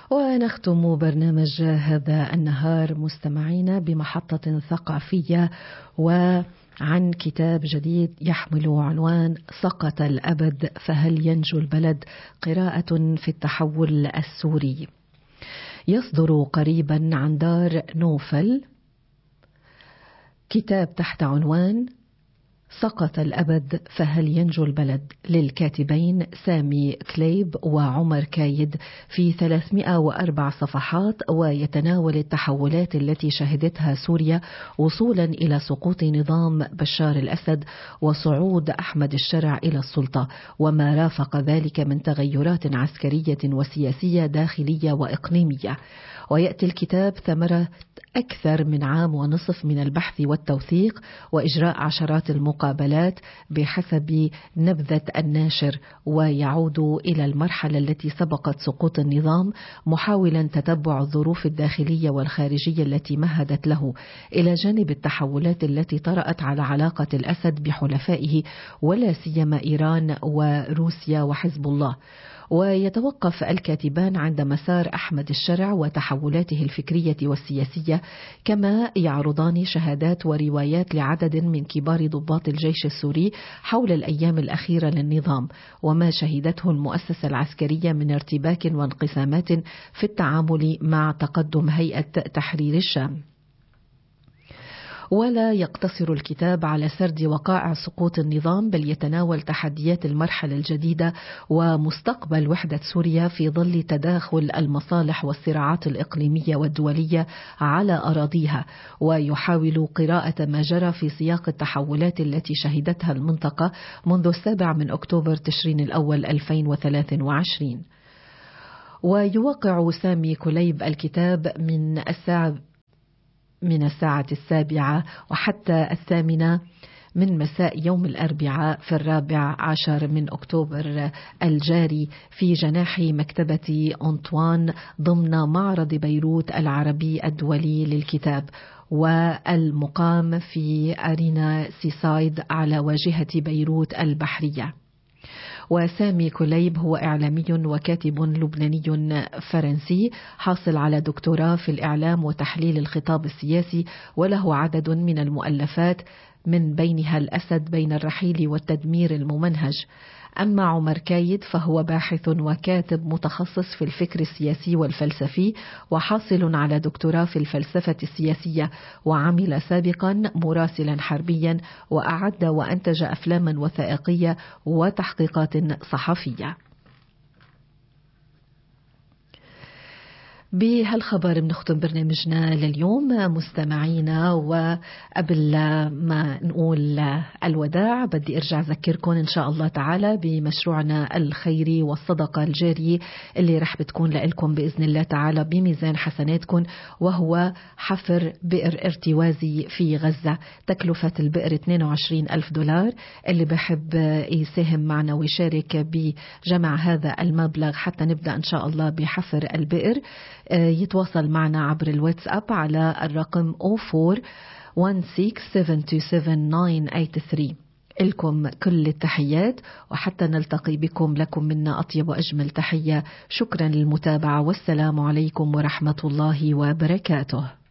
ونختم برنامج هذا النهار مستمعينا بمحطة ثقافية وعن كتاب جديد يحمل عنوان سقط الأبد فهل ينجو البلد؟ قراءة في التحول السوري. يصدر قريبا عن دار نوفل كتاب تحت عنوان سقط الأبد فهل ينجو البلد للكاتبين سامي كليب وعمر كايد في 304 صفحات، ويتناول التحولات التي شهدتها سوريا وصولا إلى سقوط نظام بشار الأسد وصعود أحمد الشرع إلى السلطة، وما رافق ذلك من تغيرات عسكرية وسياسية داخلية وإقليمية. ويأتي الكتاب ثمرة أكثر من عام ونصف من البحث والتوثيق وإجراء عشرات المقابلات بحسب نبذة الناشر، ويعود إلى المرحلة التي سبقت سقوط النظام، محاولا تتبع الظروف الداخلية والخارجية التي مهدت له، إلى جانب التحولات التي طرأت على علاقة الأسد بحلفائه ولا سيما إيران وروسيا وحزب الله. ويتوقف الكاتبان عند مسار أحمد الشرع وتحولاته الفكرية والسياسية، كما يعرضان شهادات وروايات لعدد من كبار ضباط الجيش السوري حول الأيام الأخيرة للنظام وما شهدته المؤسسة العسكرية من ارتباك وانقسامات في التعامل مع تقدم هيئة تحرير الشام. ولا يقتصر الكتاب على سرد وقائع سقوط النظام، بل يتناول تحديات المرحلة الجديدة ومستقبل وحدة سوريا في ظل تداخل المصالح والصراعات الإقليمية والدولية على أراضيها، ويحاول قراءة ما جرى في سياق التحولات التي شهدتها المنطقة منذ 7 أكتوبر تشرين الأول 2023. ويوقع سامي كليب الكتاب من الساعة 7 وحتى 8 من مساء يوم الأربعاء في 14 من أكتوبر الجاري في جناح مكتبة أنطوان ضمن معرض بيروت العربي الدولي للكتاب، والمقام في أرينا سيسايد على واجهة بيروت البحرية. وسامي كليب هو إعلامي وكاتب لبناني فرنسي حاصل على دكتوراه في الإعلام وتحليل الخطاب السياسي، وله عدد من المؤلفات من بينها الأسد بين الرحيل والتدمير الممنهج. أما عمر كايد فهو باحث وكاتب متخصص في الفكر السياسي والفلسفي وحاصل على دكتوراه في الفلسفة السياسية، وعمل سابقا مراسلا حربيا وأعد وأنتج أفلاما وثائقية وتحقيقات صحفية. بهالخبر بنختم برنامجنا لليوم مستمعينا، وقبل ما نقول الوداع بدي ارجع اذكركم ان شاء الله تعالى بمشروعنا الخيري والصدقة الجارية اللي رح بتكون لكم بإذن الله تعالى بميزان حسناتكم، وهو حفر بئر ارتوازي في غزة. تكلفة البئر $22,000. اللي بحب يساهم معنا ويشارك بجمع هذا المبلغ حتى نبدأ إن شاء الله بحفر البئر يتواصل معنا عبر الواتساب على الرقم 0416727983. لكم كل التحيات، وحتى نلتقي بكم لكم منا أطيب وأجمل تحية. شكرا للمتابعة، والسلام عليكم ورحمة الله وبركاته.